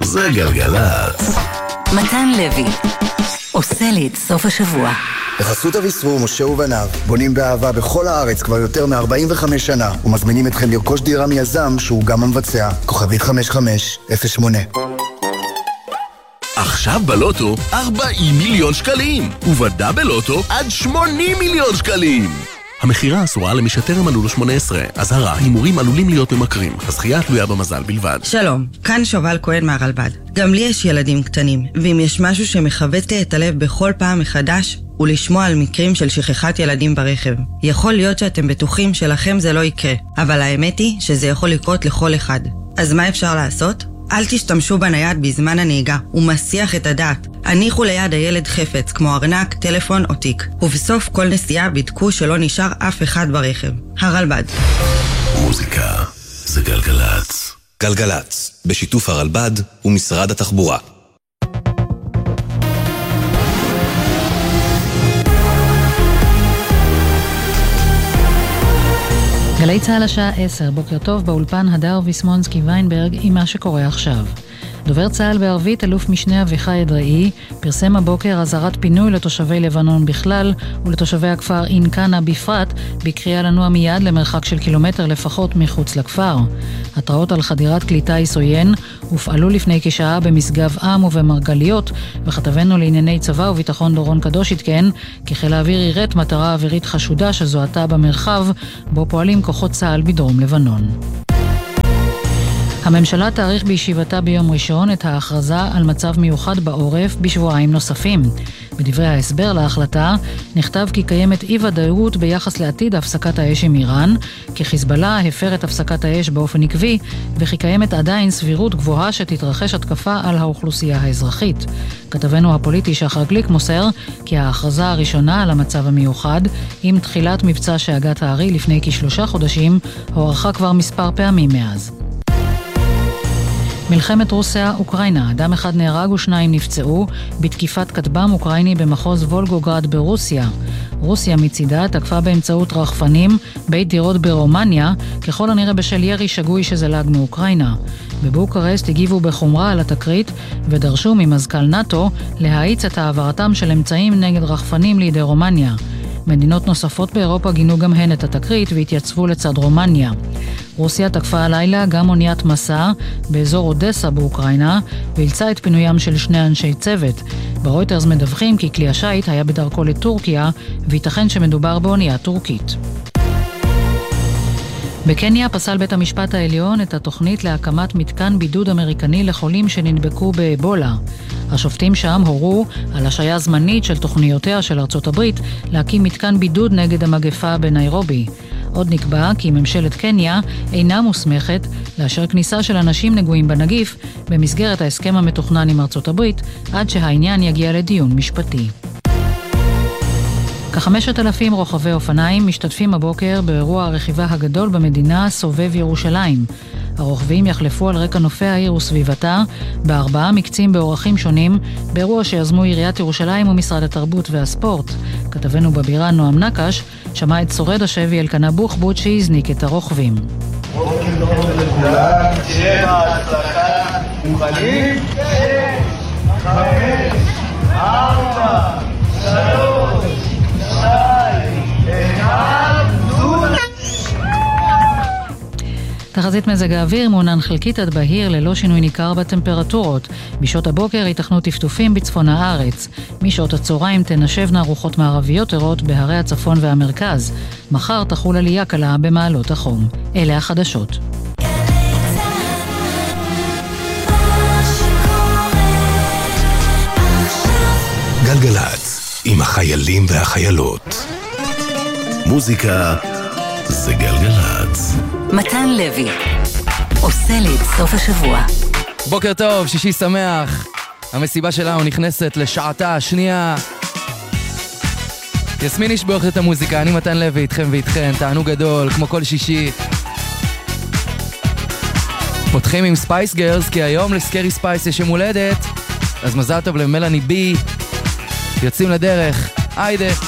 זה גלגלצ. מתן לוי עושה לי את סוף השבוע. בחסות אביסרור, משה ובניו, בונים באהבה בכל הארץ כבר יותר מ-45 שנה, ומזמינים אתכם לרכוש דירה מיזם שהוא גם המבצע. כוכבית 5508. עכשיו בלוטו 40 מיליון שקלים, ובדה בלוטו עד 80 מיליון שקלים. המחירה אסורה למי שטרם מלאו לו 18. אזהרה, הימורים עלולים להיות ממכרים. הזכייה תלויה במזל בלבד. שלום, כאן שובל כהן מהרלב"ד. גם לי יש ילדים קטנים, ואם יש משהו שמחבט לי את הלב בכל פעם מחדש, הוא לשמוע על מקרים של שכחת ילדים ברכב. יכול להיות שאתם בטוחים שלכם זה לא יקרה, אבל האמת היא שזה יכול לקרות לכל אחד. אז מה אפשר לעשות? אל תשתמשו בנייד בזמן הנהיגה, הוא מסיח את הדעת. הניחו ליד הילד חפץ, כמו ארנק, טלפון או תיק. ובסוף כל נסיעה בדקו שלא נשאר אף אחד ברכב. הרלב"ד. מוזיקה זה גלגלצ. גלגלצ, בשיתוף הרלב"ד ומשרד התחבורה. גלי צהל השעה 10, בוקר טוב, באולפן הדר ויסמונסקי ויינברג עם מה שקורה עכשיו. דובר צהל בערבית, אלוף משנה אביחי אדראי, פרסם הבוקר אזהרת פינוי לתושבי לבנון בכלל ולתושבי הכפר אינקנה בפרט, בקריאה לנוע מיד למרחק של קילומטר לפחות מחוץ לכפר. התראות על חדירת כלי טיס עוין הופעלו לפני כשעה במשגב עם ובמרגליות, וכתבנו לענייני צבא וביטחון דורון קדוש התקן, כי חיל האוויר יראת מטרה אווירית חשודה שזוהתה במרחב, בו פועלים כוחות צהל בדרום לבנון. הממשלה תאריך בישיבתה ביום ראשון את ההכרזה על מצב מיוחד בעורף בשבועיים נוספים. בדברי ההסבר להחלטה נכתב כי קיימת אי-ודאות ביחס לעתיד הפסקת האש עם איראן, כי חיזבאללה הפר את הפסקת האש באופן עקבי, וכי קיימת עדיין סבירות גבוהה שתתרחש התקפה על האוכלוסייה האזרחית. כתבנו הפוליטי שחר גליק מוסר כי ההכרזה הראשונה על המצב המיוחד, עם תחילת מבצע שאגת הארי לפני כ3 חודשים, הוארכה כבר מספר פעמים מאז. מלחמת רוסיה-אוקראינה, אדם אחד נהרג ו2 נפצעו בתקיפת כטב"ם אוקראיני במחוז וולגוגרד ברוסיה. רוסיה מצידה תקפה באמצעות רחפנים בית דירות ברומניה, ככל הנראה בשל ירי שגוי שזלג מאוקראינה. בבוקרשט הגיבו בחומרה על התקרית ודרשו ממזכ"ל נאטו להאיץ את העברתם של אמצעים נגד רחפנים לידי רומניה. מדינות נוספות באירופה גינו גם הן את התקרית והתייצבו לצד רומניה. רוסיה תקפה הלילה גם אוניית מסע באזור אודסה באוקראינה, ואילצה את פינוים של 2 אנשי צוות. ברויטרס מדווחים כי כלי השיט היה בדרכו לטורקיה, וייתכן שמדובר באונייה טורקית. בקניה פסל בית המשפט העליון את התוכנית להקמת מתקן בידוד אמריקני לחולים שנדבקו באבולה. השופטים שם הורו על השעיה זמנית של תוכניותיה של ארצות הברית להקים מתקן בידוד נגד המגפה בניירובי. עוד נקבע כי ממשלת קניה אינה מוסמכת לאשר כניסה של אנשים נגועים בנגיף במסגרת ההסכם המתוכנן עם ארצות הברית, עד שהעניין יגיע לדיון משפטי. כ5,000 רוכבי אופניים משתתפים הבוקר באירוע הרכיבה הגדול במדינה סובב ירושלים. הרוכבים יחלפו על רקע נופי העיר וסביבתה ב4 מקצים באורחים שונים, באירוע שיזמו עיריית ירושלים ומשרד התרבות והספורט. כתבנו בבירה נועם נקש שמע את שורד השבי אלקנה בוחבוט שהזניק את הרוכבים. בוקר טוב לכולם, שיהיה בהצלחה, מוכנים? 5, 4, 3, 2, 1, זון! תחזית מזג האוויר מעונן חלקית עד בהיר ללא שינוי ניכר בטמפרטורות. בשעות הבוקר ייתכנו טפטופים בצפון הארץ. משעות הצהריים תנשבנה רוחות מערביות ערות בהרי הצפון והמרכז. מחר תחול עלייה קלה במעלות החום. אלה החדשות. גלגלצ עם החיילים והחיילות. מוזיקה זה גלגלצ. מתן לוי עושה לי את סוף השבוע. בוקר טוב, שישי שמח. המסיבה שלנו נכנסת לשעתה השנייה. יסמין ישבוך את המוזיקה, אני מתן לוי איתכם ואיתכן, תענוג גדול כמו כל שישי. פותחים עם ספייס גרלס, כי היום לסקרי ספייס יש יום הולדת, אז מזל טוב למלאני בי. יוצאים לדרך, היידה.